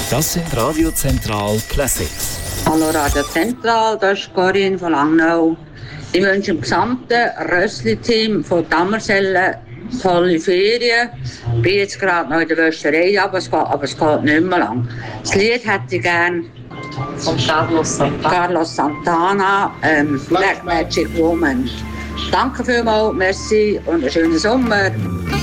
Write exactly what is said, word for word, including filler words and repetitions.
Das sind Radio Zentral Classics. Hallo Radio Zentral, das ist Corinne von Langnau. Ich wünsche dem gesamten Rössli-Team von Dammersellen tolle Ferien. Ich bin jetzt gerade noch in der Wäscherei, aber es geht, aber es geht nicht mehr lang. Das Lied hätte ich gerne von Carlos Santana, Carlos Santana ähm, Black Magic Woman. Danke vielmals, merci und einen schönen Sommer.